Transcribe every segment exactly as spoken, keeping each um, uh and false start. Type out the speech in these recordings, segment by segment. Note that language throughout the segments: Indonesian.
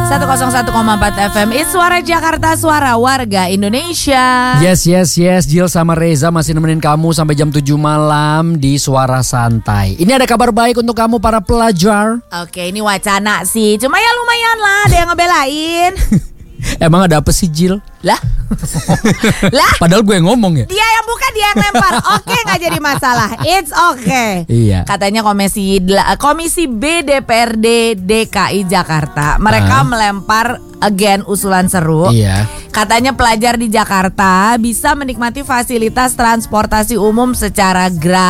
seratus satu koma empat F M It's Suara Jakarta, suara warga Indonesia. Yes, yes, yes. Jill sama Reza masih nemenin kamu sampai jam tujuh malam di Suara Santai. Ini ada kabar baik untuk kamu para pelajar. Oke, ini wacana sih. Cuma ya lumayan lah, ada yang ngebelain. Emang ada apa sih, Jill? Lah? Lah? Padahal gue yang ngomong ya. Dia yang buka, dia yang lempar. Oke, gak jadi masalah. It's okay. Iya. Katanya Komisi Komisi B D P R D D K I Jakarta, mereka Ah. melempar again usulan seru. Iya. Katanya pelajar di Jakarta bisa menikmati fasilitas transportasi umum secara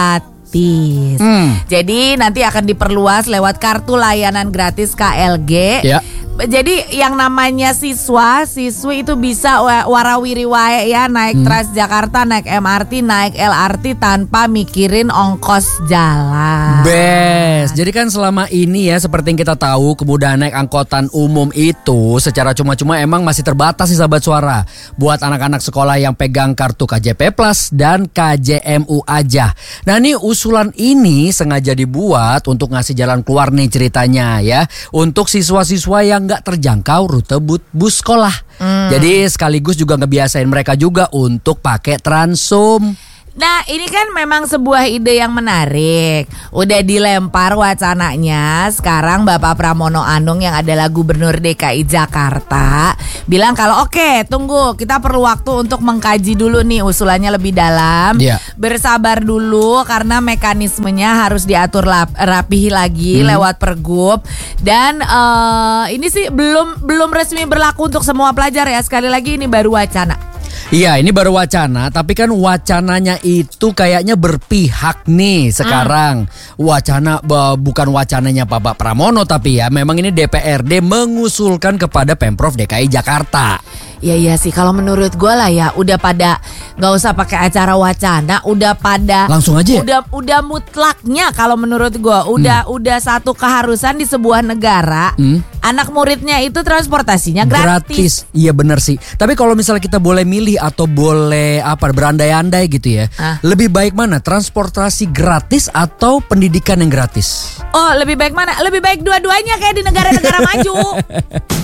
gratis. Hmm. Jadi nanti akan diperluas lewat kartu layanan gratis K L G. Ya. Jadi yang namanya siswa, siswi itu bisa wa- warawiri wae ya naik Hmm. Transjakarta, naik M R T, naik L R T tanpa mikirin ongkos jalan. Best. Jadi kan selama ini ya seperti yang kita tahu kemudahan naik angkutan umum itu secara cuma-cuma emang masih terbatas sih sahabat suara. Buat anak-anak sekolah yang pegang kartu K J P Plus dan K J M U aja. Nah ini usulan ini sengaja dibuat untuk ngasih jalan keluar nih ceritanya ya. Untuk siswa-siswa yang gak terjangkau rute but- bus sekolah. Hmm. Jadi sekaligus juga ngebiasain mereka juga untuk pakai Transum. Nah ini kan memang sebuah ide yang menarik. Udah dilempar wacananya. Sekarang Bapak Pramono Anung yang adalah Gubernur D K I Jakarta bilang kalau oke okay, tunggu, kita perlu waktu untuk mengkaji dulu nih usulannya lebih dalam. Iya. Bersabar dulu karena mekanismenya harus diatur lap, rapih lagi Hmm. lewat Pergub. Dan eh, ini sih belum belum resmi berlaku untuk semua pelajar ya. Sekali lagi ini baru wacana. Iya ini baru wacana, tapi kan wacananya itu kayaknya berpihak nih sekarang. Wacana b- bukan wacananya Bapak Pramono tapi ya memang ini D P R D mengusulkan kepada Pemprov D K I Jakarta. Iya iya sih kalau menurut gue lah ya udah pada nggak usah pakai acara wacana, udah pada Langsung aja ya? udah udah mutlaknya kalau menurut gue udah udah satu keharusan di sebuah negara. Hmm. Anak muridnya itu transportasinya gratis. Iya bener sih. Tapi kalau misalnya kita boleh milih atau boleh apa berandai-andai gitu ya, Ah. lebih baik mana transportasi gratis atau pendidikan yang gratis? Oh lebih baik mana? Lebih baik dua-duanya kayak di negara-negara maju.